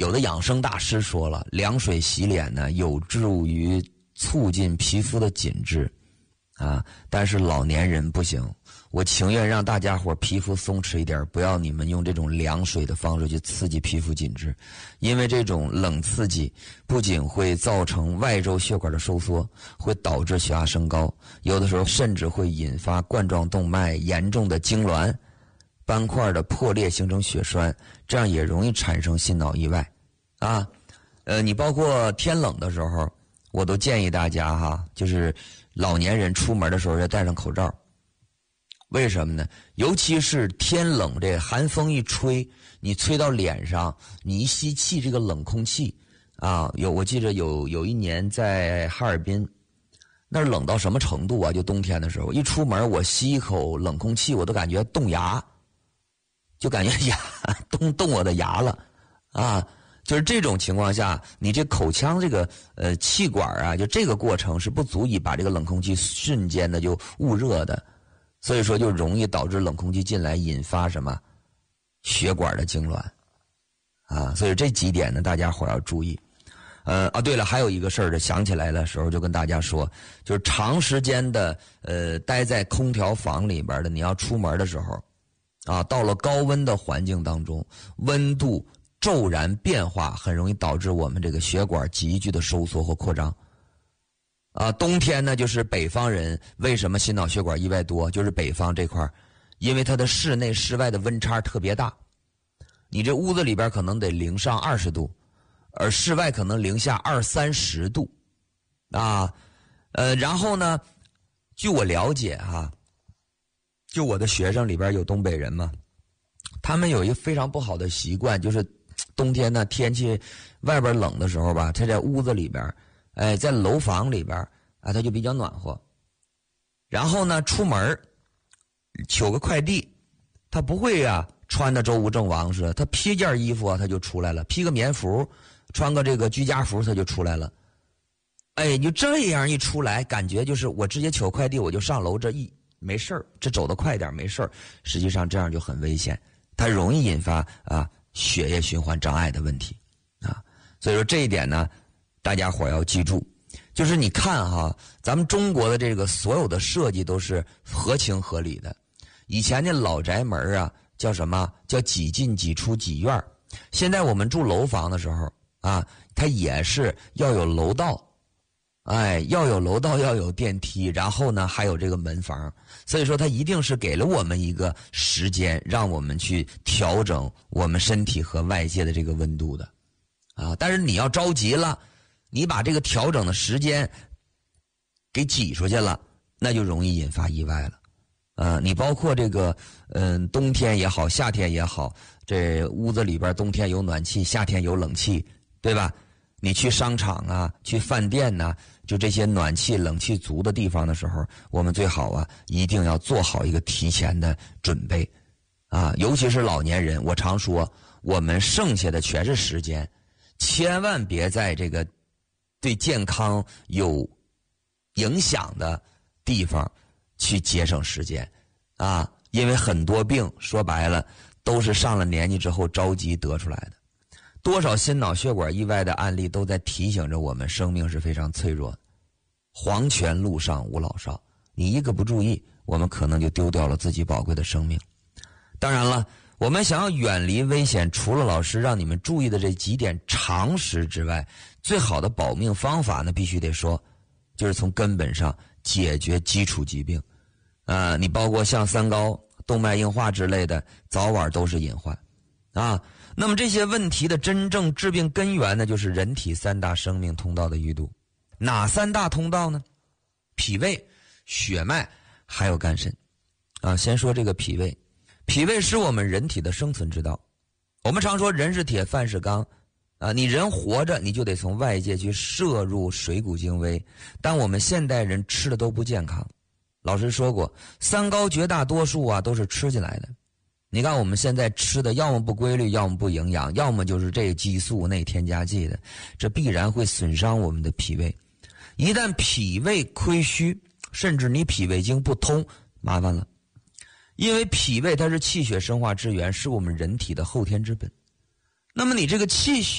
有的养生大师说了，凉水洗脸呢有助于促进皮肤的紧致啊，但是老年人不行。我情愿让大家伙皮肤松弛一点，不要你们用这种凉水的方式去刺激皮肤紧致，因为这种冷刺激不仅会造成外周血管的收缩，会导致血压升高，有的时候甚至会引发冠状动脉严重的痉挛，斑块的破裂形成血栓，这样也容易产生心脑意外啊。你包括天冷的时候，我都建议大家哈，就是老年人出门的时候要戴上口罩。为什么呢？尤其是天冷，这寒风一吹，你吹到脸上，你一吸气这个冷空气啊，我记得有一年在哈尔滨，那儿冷到什么程度啊？就冬天的时候，一出门我吸一口冷空气，我都感觉冻牙，就感觉牙冻我的牙了啊！就是这种情况下，你这口腔这个气管啊，就这个过程是不足以把这个冷空气瞬间的就捂热的。所以说就容易导致冷空气进来，引发什么血管的痉挛啊。所以这几点呢，大家伙要注意。对了，还有一个事儿，想起来的时候就跟大家说，就是长时间的待在空调房里边的，你要出门的时候啊，到了高温的环境当中，温度骤然变化，很容易导致我们这个血管急剧的收缩或扩张。冬天呢，就是北方人为什么心脑血管意外多，就是北方这块，因为它的室内室外的温差特别大，你这屋子里边可能得零上20度，而室外可能零下20-30度啊。然后呢，据我了解哈，就我的学生里边有东北人嘛，他们有一个非常不好的习惯，就是冬天呢天气外边冷的时候吧，他在屋子里边在楼房里边啊，它就比较暖和。然后呢，出门取个快递，他不会啊穿的周吴郑王似的，他披件衣服啊他就出来了，披个棉服，穿个这个居家服他就出来了。你就这样一出来，感觉就是我直接取快递我就上楼，这没事儿，这走得快点没事儿。实际上这样就很危险，它容易引发血液循环障碍的问题啊。所以说这一点呢，大家伙要记住，就是你看哈，咱们中国的这个所有的设计都是合情合理的。以前那老宅门啊，叫什么？叫几进几出几院。现在我们住楼房的时候啊，它也是要有楼道，要有楼道，要有电梯，然后呢还有这个门房。所以说它一定是给了我们一个时间，让我们去调整我们身体和外界的这个温度的啊。但是你要着急了，你把这个调整的时间给挤出去了，那就容易引发意外了。你包括这个冬天也好，夏天也好，这屋子里边冬天有暖气，夏天有冷气，对吧？你去商场啊，去饭店啊，就这些暖气冷气足的地方的时候，我们最好一定要做好一个提前的准备啊。尤其是老年人，我常说我们剩下的全是时间，千万别在这个对健康有影响的地方去节省时间啊，因为很多病说白了都是上了年纪之后着急得出来的。多少心脑血管意外的案例都在提醒着我们，生命是非常脆弱的。黄泉路上无老少，你一个不注意，我们可能就丢掉了自己宝贵的生命。当然了，我们想要远离危险，除了老师让你们注意的这几点常识之外，最好的保命方法呢，必须得说，就是从根本上解决基础疾病。你包括像三高、动脉硬化之类的，早晚都是隐患啊。那么这些问题的真正致病根源呢，就是人体3大生命通道的淤堵。哪3大通道呢？脾胃、血脉还有肝肾先说这个脾胃。脾胃是我们人体的生存之道。我们常说人是铁，饭是钢你人活着你就得从外界去摄入水谷精微，但我们现代人吃的都不健康。老师说过，三高绝大多数都是吃进来的。你看我们现在吃的要么不规律，要么不营养，要么就是这激素那添加剂的，这必然会损伤我们的脾胃。一旦脾胃亏虚，甚至你脾胃经不通，麻烦了。因为脾胃它是气血生化之源，是我们人体的后天之本。那么你这个气血